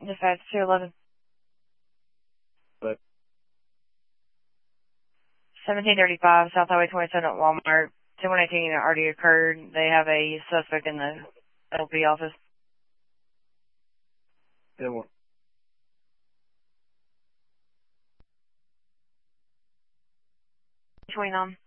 Dispatch 211. But 1735 South Highway 27 at Walmart. 2118 already occurred. They have a suspect in the LP office. it won't. Between them.